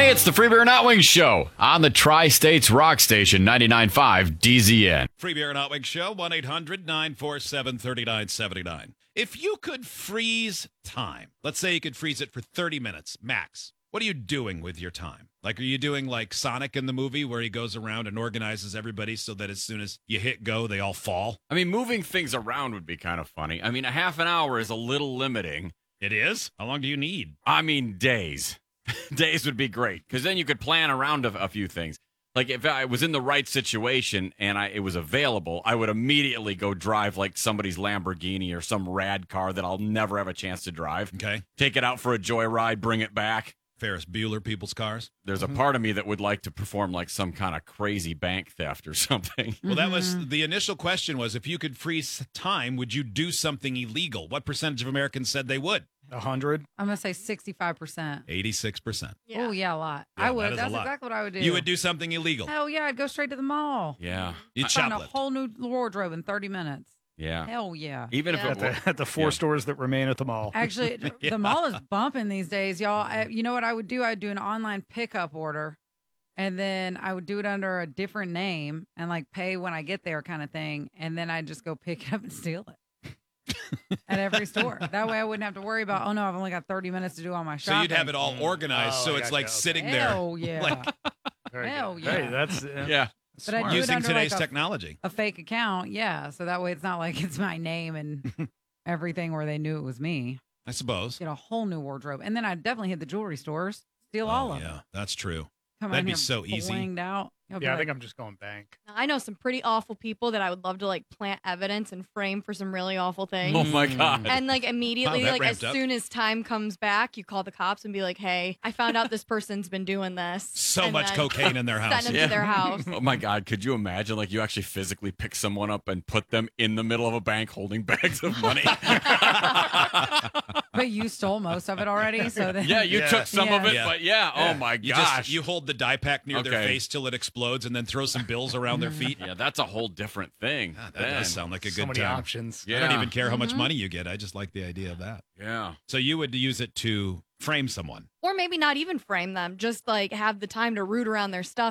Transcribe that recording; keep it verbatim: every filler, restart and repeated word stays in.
Hey, it's the Free Beer and Hot Wings Show on the Tri-States Rock Station, ninety-nine point five D Z N. Free Beer and Hot Wings Show, one eight hundred nine four seven three nine seven nine. If you could freeze time, let's say you could freeze it for thirty minutes max, what are you doing with your time? Like, are you doing like Sonic in the movie where he goes around and organizes everybody so that as soon as you hit go, they all fall? I mean, moving things around would be kind of funny. I mean, a half an hour is a little limiting. It is? How long do you need? I mean, days. Days would be great because then you could plan around a, a few things. Like if I was in the right situation and I it was available, I would immediately go drive like somebody's Lamborghini or some rad car that I'll never have a chance to drive. Okay. Take it out for a joyride, bring it back. Ferris Bueller people's cars. There's mm-hmm. a part of me that would like to perform like some kind of crazy bank theft or something. Well, that was the initial question was if you could freeze time, would you do something illegal? What percentage of Americans said they would? A hundred. I'm going to say sixty-five percent. eighty-six percent. Oh, yeah, a lot. Yeah, I that would. is a That's lot. exactly what I would do. You would do something illegal. Hell yeah, I'd go straight to the mall. Yeah. You'd Find a shoplift. whole new wardrobe in thirty minutes. Yeah. Hell yeah. Even Yeah. if At it the, at the four Yeah. stores that remain at the mall. Actually, Yeah. the mall is bumping these days, y'all. I, you know what I would do? I'd do an online pickup order, and then I would do it under a different name and like pay when I get there kind of thing. And then I'd just go pick it up and steal it at every store. That way I wouldn't have to worry about, oh no, I've only got thirty minutes to do all my So shopping. you'd have it all organized, Oh, so I it's gotcha. like Okay. sitting Hell there. yeah. Like- Very Hell good. yeah. Hey, that's uh, yeah. But I'd smart. do it Using under, today's like, a- technology. a fake account, yeah. So that way it's not like it's my name and everything where they knew it was me. I suppose. Get a whole new wardrobe. And then I'd definitely hit the jewelry stores, steal all Oh, of yeah, them. that's true. Come That'd in be here so easy. blinged out. You'll be Yeah, I like, think I'm just going bank. I know some pretty awful people that I would love to like plant evidence and frame for some really awful things. Oh my Mm. God. And like immediately, Wow, that like as ramped up. soon as time comes back, you call the cops and be like, "Hey, I found out this person's been doing this." So And much then cocaine in their house. Send them Yeah. to their house. Oh my God. Could you imagine like you actually physically pick someone up and put them in the middle of a bank holding bags of money? but you stole most of it already. So then, Yeah, you Yeah. took some of Yeah. it, Yeah. but yeah, Yeah. oh my You gosh. just you hold the die pack near their Okay. face till it explodes and then throw some bills around their feet. yeah, that's a whole different thing. God, that then. does sound like a so good many time. options. Yeah. I don't even care how much Mhm. money you get. I just like the idea of that. Yeah. So you would use it to frame someone. Or maybe not even frame them, just like have the time to root around their stuff